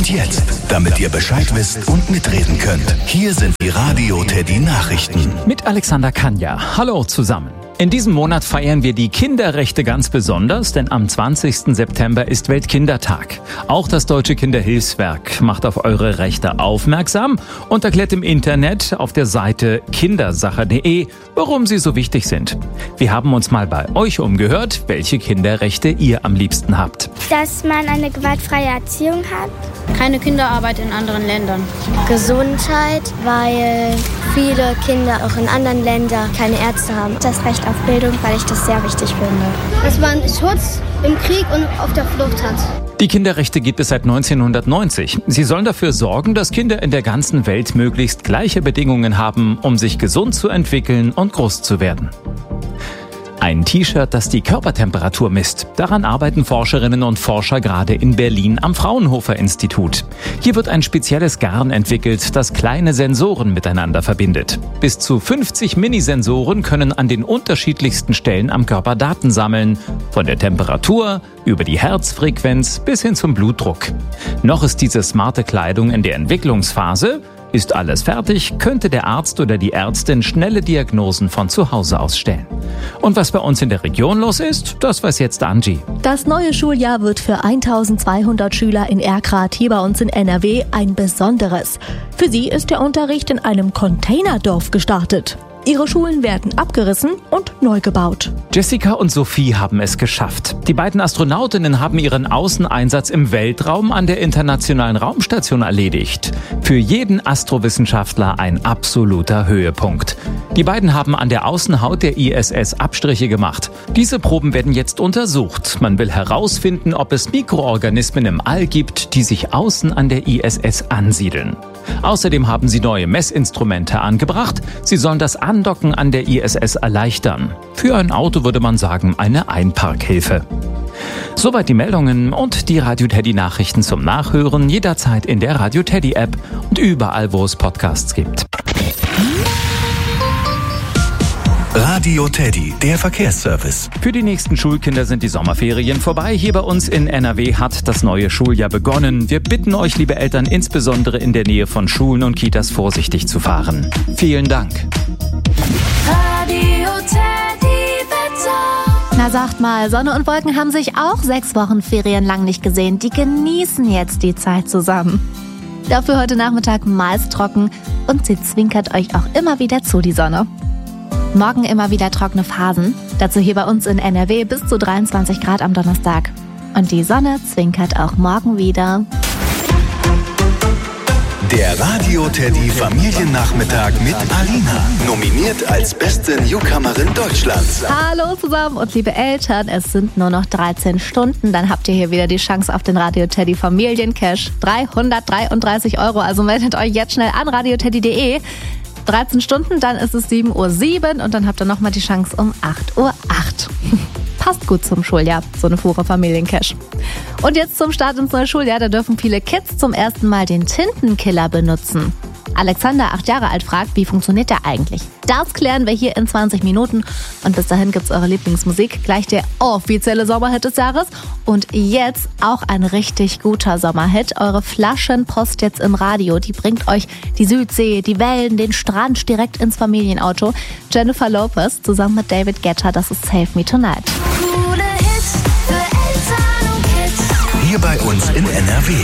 Und jetzt, damit ihr Bescheid wisst und mitreden könnt, hier sind die Radio Teddy Nachrichten. Mit Alexander Kanja. Hallo zusammen. In diesem Monat feiern wir die Kinderrechte ganz besonders, denn am 20. September ist Weltkindertag. Auch das Deutsche Kinderhilfswerk macht auf eure Rechte aufmerksam und erklärt im Internet auf der Seite kindersache.de, warum sie so wichtig sind. Wir haben uns mal bei euch umgehört, welche Kinderrechte ihr am liebsten habt. Dass man eine gewaltfreie Erziehung hat. Keine Kinderarbeit in anderen Ländern. Gesundheit, weil viele Kinder auch in anderen Ländern keine Ärzte haben. Das Recht auf Bildung, weil ich das sehr wichtig finde. Dass man Schutz im Krieg und auf der Flucht hat. Die Kinderrechte gibt es seit 1990. Sie sollen dafür sorgen, dass Kinder in der ganzen Welt möglichst gleiche Bedingungen haben, um sich gesund zu entwickeln und groß zu werden. Ein T-Shirt, das die Körpertemperatur misst. Daran arbeiten Forscherinnen und Forscher gerade in Berlin am Fraunhofer Institut. Hier wird ein spezielles Garn entwickelt, das kleine Sensoren miteinander verbindet. Bis zu 50 Minisensoren können an den unterschiedlichsten Stellen am Körper Daten sammeln. Von der Temperatur über die Herzfrequenz bis hin zum Blutdruck. Noch ist diese smarte Kleidung in der Entwicklungsphase. Ist alles fertig, könnte der Arzt oder die Ärztin schnelle Diagnosen von zu Hause aus stellen. Und was bei uns in der Region los ist, das weiß jetzt Angie. Das neue Schuljahr wird für 1200 Schüler in Erkrath hier bei uns in NRW ein besonderes. Für sie ist der Unterricht in einem Containerdorf gestartet. Ihre Schulen werden abgerissen und neu gebaut. Jessica und Sophie haben es geschafft. Die beiden Astronautinnen haben ihren Außeneinsatz im Weltraum an der Internationalen Raumstation erledigt. Für jeden Astrowissenschaftler ein absoluter Höhepunkt. Die beiden haben an der Außenhaut der ISS Abstriche gemacht. Diese Proben werden jetzt untersucht. Man will herausfinden, ob es Mikroorganismen im All gibt, die sich außen an der ISS ansiedeln. Außerdem haben sie neue Messinstrumente angebracht. Sie sollen das Andocken an der ISS erleichtern. Für ein Auto würde man sagen, eine Einparkhilfe. Soweit die Meldungen und die Radio Teddy Nachrichten zum Nachhören jederzeit in der Radio Teddy App und überall, wo es Podcasts gibt. Radio Teddy, der Verkehrsservice. Für die nächsten Schulkinder sind die Sommerferien vorbei. Hier bei uns in NRW hat das neue Schuljahr begonnen. Wir bitten euch, liebe Eltern, insbesondere in der Nähe von Schulen und Kitas vorsichtig zu fahren. Vielen Dank. Radio Teddy Wetter. Na sagt mal, Sonne und Wolken haben sich auch 6 Wochen Ferien lang nicht gesehen. Die genießen jetzt die Zeit zusammen. Dafür heute Nachmittag meist trocken und sie zwinkert euch auch immer wieder zu, die Sonne. Morgen immer wieder trockene Phasen. Dazu hier bei uns in NRW bis zu 23 Grad am Donnerstag. Und die Sonne zwinkert auch morgen wieder. Der Radio Teddy Familiennachmittag mit Alina. Nominiert als beste Newcomerin Deutschlands. Hallo zusammen und liebe Eltern, es sind nur noch 13 Stunden. Dann habt ihr hier wieder die Chance auf den Radio Teddy Familiencash. 333 €. Also meldet euch jetzt schnell an radioteddy.de. 13 Stunden, dann ist es 7:07 Uhr und dann habt ihr nochmal die Chance um 8:08 Uhr. Passt gut zum Schuljahr, so eine Fuhre Familiencash. Und jetzt zum Start ins neue Schuljahr, da dürfen viele Kids zum ersten Mal den Tintenkiller benutzen. Alexander, 8 Jahre alt, fragt, wie funktioniert der eigentlich? Das klären wir hier in 20 Minuten. Und bis dahin gibt's eure Lieblingsmusik, gleich der offizielle Sommerhit des Jahres. Und jetzt auch ein richtig guter Sommerhit. Eure Flaschenpost jetzt im Radio, die bringt euch die Südsee, die Wellen, den Strand direkt ins Familienauto. Jennifer Lopez zusammen mit David Guetta, das ist Save Me Tonight. Coole Hits für Eltern und Kids. Hier bei uns in NRW.